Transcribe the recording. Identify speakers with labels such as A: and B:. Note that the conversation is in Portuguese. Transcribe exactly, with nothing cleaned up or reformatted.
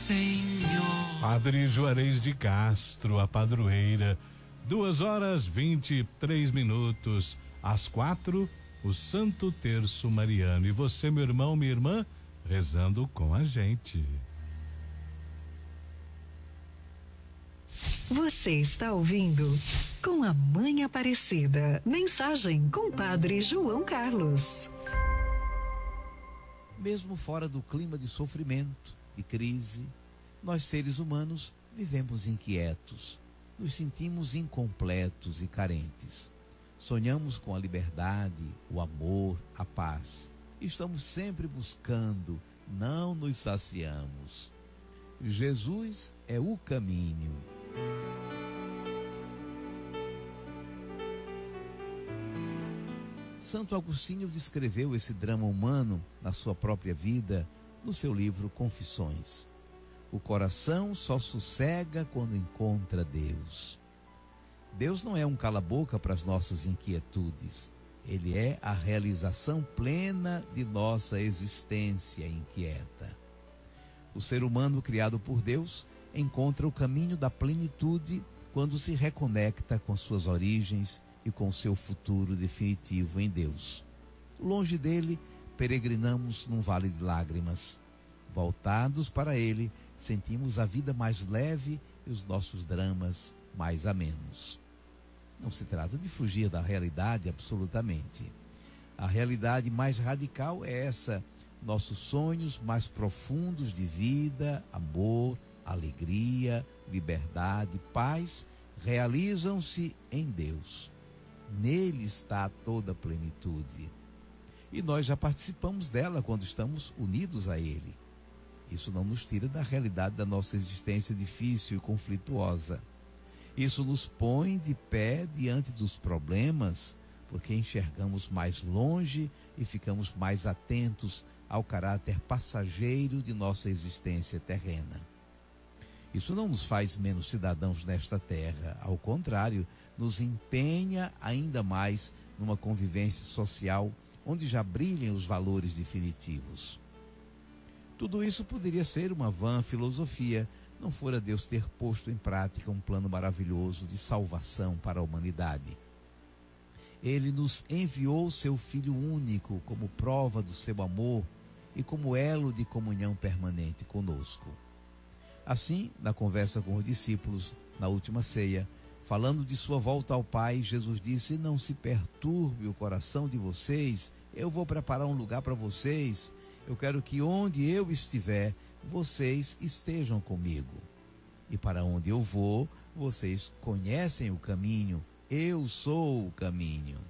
A: Senhor.
B: Padre Juarez de Castro, a padroeira. Duas horas vinte e três minutos. Às quatro, o Santo Terço Mariano. E você, meu irmão, minha irmã, rezando com a gente.
C: Você está ouvindo Com a Mãe Aparecida. Mensagem com Padre João Carlos.
D: Mesmo fora do clima de sofrimento, de crise, nós seres humanos vivemos inquietos, nos sentimos incompletos e carentes. Sonhamos com a liberdade, o amor, a paz. Estamos sempre buscando, não nos saciamos. Jesus é o caminho. Santo Agostinho descreveu esse drama humano na sua própria vida no seu livro Confissões. O coração só sossega quando encontra Deus. Deus não é um cala-boca para as nossas inquietudes. Ele é a realização plena de nossa existência inquieta. O ser humano criado por Deus encontra o caminho da plenitude quando se reconecta com suas origens e com seu futuro definitivo em Deus. Longe dele, peregrinamos num vale de lágrimas. Voltados para ele, sentimos a vida mais leve e os nossos dramas mais amenos. Não se trata de fugir da realidade absolutamente. A realidade mais radical é essa: nossos sonhos mais profundos de vida, amor, alegria, liberdade, paz, realizam-se em Deus. Nele está toda a plenitude. E nós já participamos dela quando estamos unidos a Ele. Isso não nos tira da realidade da nossa existência difícil e conflituosa. Isso nos põe de pé diante dos problemas, porque enxergamos mais longe e ficamos mais atentos ao caráter passageiro de nossa existência terrena. Isso não nos faz menos cidadãos nesta terra, ao contrário, nos empenha ainda mais numa convivência social onde já brilhem os valores definitivos. Tudo isso poderia ser uma vã filosofia, não fora Deus ter posto em prática um plano maravilhoso de salvação para a humanidade. Ele nos enviou seu Filho único como prova do seu amor e como elo de comunhão permanente conosco. Assim, na conversa com os discípulos, na última ceia, falando de sua volta ao Pai, Jesus disse: não se perturbe o coração de vocês, eu vou preparar um lugar para vocês, eu quero que onde eu estiver, vocês estejam comigo. E para onde eu vou, vocês conhecem o caminho, eu sou o caminho.